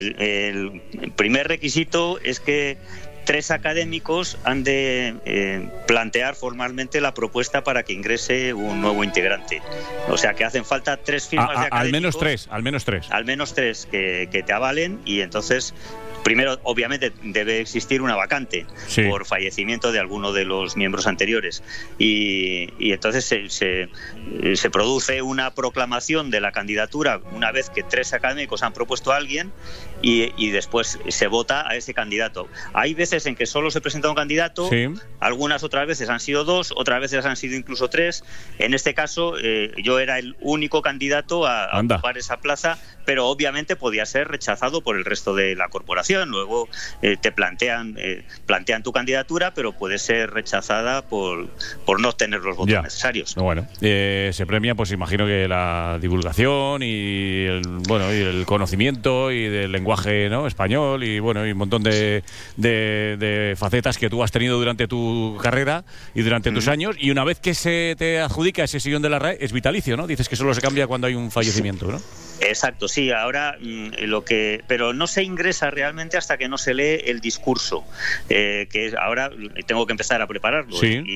El primer requisito es que 3 académicos han de plantear formalmente la propuesta para que ingrese un nuevo integrante. O sea que hacen falta 3 firmas de académicos. Al menos tres que te avalen, y entonces primero, obviamente, debe existir una vacante por fallecimiento de alguno de los miembros anteriores. Y entonces se produce una proclamación de la candidatura una vez que 3 académicos han propuesto a alguien y después se vota a ese candidato. Hay veces en que solo se presenta un candidato, algunas otras veces han sido 2, otras veces han sido incluso 3. En este caso, yo era el único candidato a ocupar esa plaza, pero obviamente podía ser rechazado por el resto de la corporación. Luego te plantean tu candidatura, pero puede ser rechazada por no obtener los votos necesarios. Bueno, se premia, pues imagino que la divulgación y el conocimiento y del lenguaje, ¿no?, español, y bueno, y un montón de facetas que tú has tenido durante tu carrera y durante tus años, y una vez que se te adjudica ese sillón de la RAE es vitalicio, ¿no? Dices que solo se cambia cuando hay un fallecimiento, ¿no? Exacto, sí. Ahora pero no se ingresa realmente hasta que no se lee el discurso, que ahora tengo que empezar a prepararlo.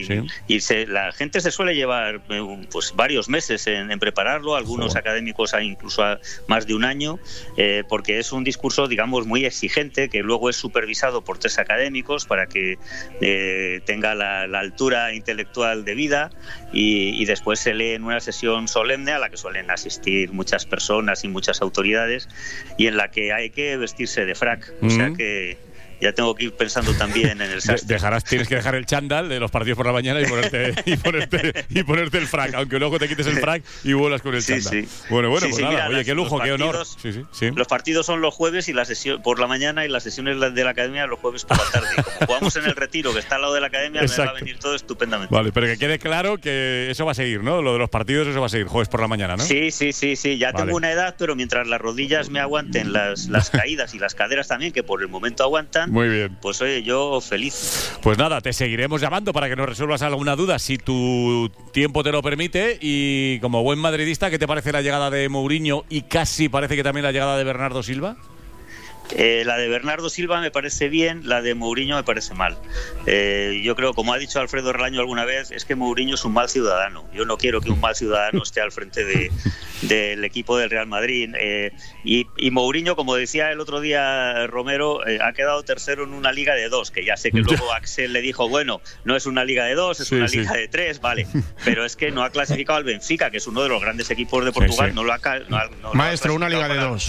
La gente se suele llevar pues varios meses en prepararlo, algunos académicos incluso más de un año, porque es un discurso, digamos, muy exigente, que luego es supervisado por 3 académicos para que tenga la altura intelectual debida, y después se lee en una sesión solemne a la que suelen asistir muchas personas y muchas autoridades, y en la que hay que vestirse de frac. O sea que ya tengo que ir pensando también en el sastre. Tienes que dejar el chándal de los partidos por la mañana y ponerte el frac, aunque luego te quites el frac y vuelas con el chándal. Bueno, pues nada, mira, oye, qué lujo, qué honor. Los partidos son los jueves y la sesión por la mañana, y las sesiones de la academia los jueves por la tarde. Como jugamos en el Retiro, que está al lado de la academia, me va a venir todo estupendamente. Vale, pero que quede claro que eso va a seguir, ¿no? Lo de los partidos, eso va a seguir jueves por la mañana, ¿no? Sí. Ya tengo una edad, pero mientras las rodillas me aguanten, las caídas y las caderas también, que por el momento aguantan. Muy bien. Pues oye, yo feliz. Pues nada, te seguiremos llamando para que nos resuelvas alguna duda, si tu tiempo te lo permite. Y como buen madridista, ¿qué te parece la llegada de Mourinho y casi parece que también la llegada de Bernardo Silva? La de Bernardo Silva me parece bien, la de Mourinho me parece mal. Yo creo, como ha dicho Alfredo Relaño alguna vez, es que Mourinho es un mal ciudadano. Yo no quiero que un mal ciudadano esté al frente del equipo del Real Madrid. Y Mourinho, como decía el otro día Romero, ha quedado tercero en una liga de 2, que ya sé que luego Axel le dijo, bueno, no es una liga de 2, es una liga de 3, vale. Pero es que no ha clasificado al Benfica, que es uno de los grandes equipos de Portugal. No Maestro, una liga de 2.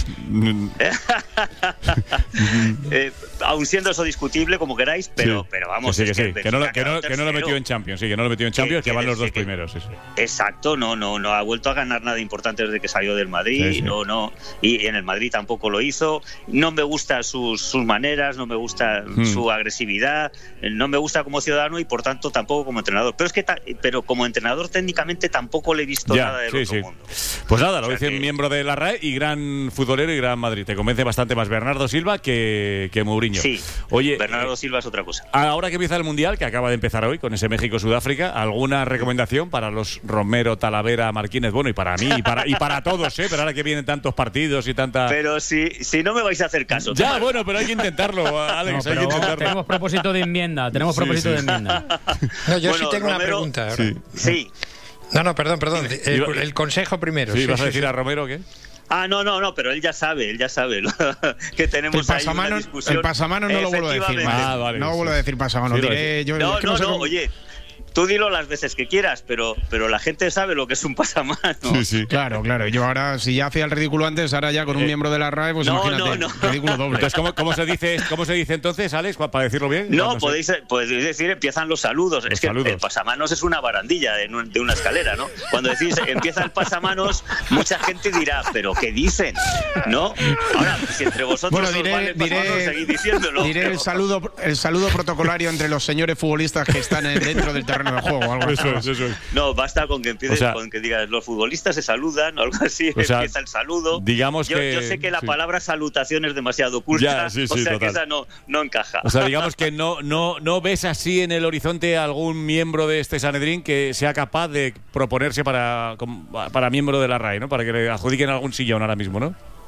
Aun siendo eso discutible, como queráis, pero vamos, que no lo metió en Champions, que van los 2 primeros. Exacto, no ha vuelto a ganar nada importante desde que salió del Madrid, y en el Madrid tampoco lo hizo. No me gustan sus maneras, no me gusta su agresividad, no me gusta como ciudadano y por tanto tampoco como entrenador. Pero como entrenador técnicamente tampoco le he visto nada del otro mundo. Pues nada, lo dice miembro de la RAE y gran futbolero y gran Madrid. Te convence bastante más Bernardo Silva que Mourinho. Sí, oye, Bernardo Silva es otra cosa. Ahora que empieza el Mundial, que acaba de empezar hoy con ese México-Sudáfrica, ¿alguna recomendación para los Romero, Talavera, Marquínez? Bueno, y para mí y para todos, pero ahora que vienen tantos partidos y tanta... Pero si no me vais a hacer caso. Ya, bueno, pero hay que intentarlo, Alex. Hay que intentarlo. Tenemos propósito de enmienda. No, yo sí tengo una pregunta. Sí. No, perdón. El consejo primero. Sí, ¿vas a decir a Romero qué? No, pero él ya sabe que tenemos ahí una discusión. El pasamanos no lo vuelvo a decir más. Vale, no vuelvo a decir pasamanos. Oye, tú dilo las veces que quieras, pero la gente sabe lo que es un pasamanos. Sí. Claro. Yo ahora, si ya hacía el ridículo antes, ahora ya con un miembro de la RAE, pues imagínate, ridículo doble. Entonces, ¿cómo se dice entonces, Alex, para decirlo bien? Podéis decir, empiezan los saludos. El pasamanos es una barandilla de una escalera, ¿no? Cuando decís empieza el pasamanos, mucha gente dirá, ¿pero qué dicen? ¿No? Ahora, si entre vosotros seguís diciéndolo. Diré el saludo protocolario entre los señores futbolistas que están dentro del terreno de juego. Algo eso es. No, basta con que empieces, con que digas los futbolistas se saludan o algo así, empieza el saludo. Digamos yo sé que la palabra salutación es demasiado oculta, que esa no encaja. O sea, digamos que no ves así en el horizonte algún miembro de este Sanedrín que sea capaz de proponerse para miembro de la RAE, ¿no? Para que le adjudiquen algún sillón ahora mismo, ¿no?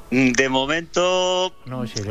De momento... No, sí,